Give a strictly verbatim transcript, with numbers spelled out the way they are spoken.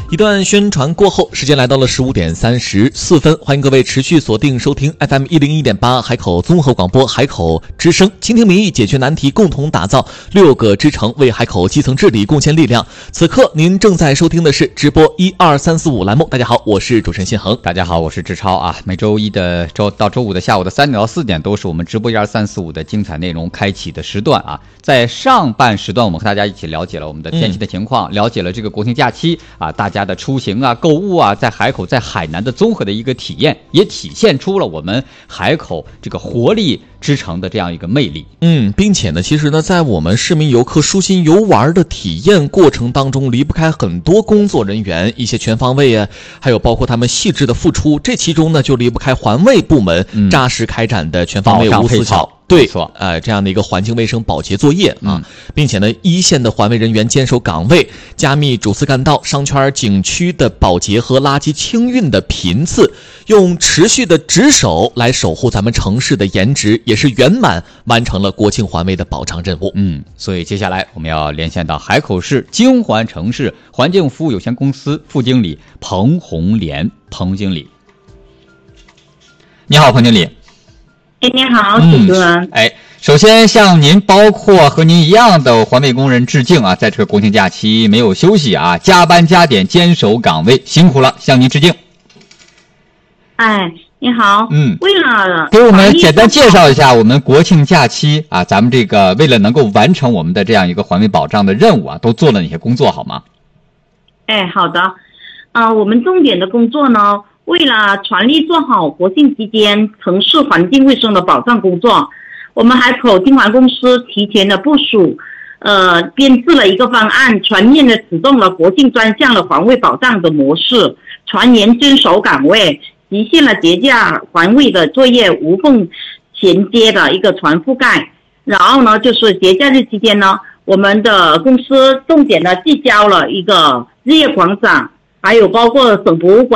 一段宣传过后，时间来到了十五点三十四分，欢迎各位持续锁定收听 F M 一零一点八海口综合广播海口之声，倾听民意，解决难题，共同打造六个之城，为海口基层治理贡献力量。此刻您正在收听的是直播一二三四五栏目。大家好，我是主持人信恒。 大家好，我是志超啊。每周一的周到周五的下午的三点到四点，都是我们直播一二三四五的精彩内容开启的时段啊。在上半时段，我们和大家一起了解了我们的天气的情况，嗯、了解了这个国庆假期啊，大家的出行啊、购物啊，在海口、在海南的综合的一个体验，也体现出了我们海口这个活力之城的这样一个魅力。 嗯，并且呢，其实呢，在我们市民游客舒心游玩的体验过程当中，离不开很多工作人员一些全方位啊，还有包括他们细致的付出。这其中呢，就离不开环卫部门扎实开展的全方位无死角。对，错，呃，这样的一个环境卫生保洁作业啊，嗯、并且呢，一线的环卫人员坚守岗位，加密主次干道、商圈、景区的保洁和垃圾清运的频次，用持续的值守来守护咱们城市的颜值，也是圆满完成了国庆环卫的保障任务。 嗯，所以接下来我们要连线到海口市京环城市环境服务有限公司副经理彭红莲，彭经理，你好，彭经理。 哎，你好，主持人、嗯。 哎，首先向您，包括和您一样的环卫工人致敬啊！在这个国庆假期没有休息啊，加班加点坚守岗位，辛苦了，向您致敬。 哎，你好， 嗯， 为了给我们简单介绍一下我们国庆假期啊，咱们这个为了能够完成我们的这样一个环卫保障的任务啊，都做了哪些工作好吗？ 哎，好的，呃，我们重点的工作呢。为了全力做好国庆期间城市环境卫生的保障工作，我们海口京环公司提前的部署，呃，编制了一个方案，全面的启动了国庆专项的环卫保障的模式，全员坚守岗位，实现了节假环卫的作业无缝衔接的一个全覆盖。然后呢，就是节假日期间呢，我们的公司重点的聚焦了一个日月广场，还有包括省博物馆。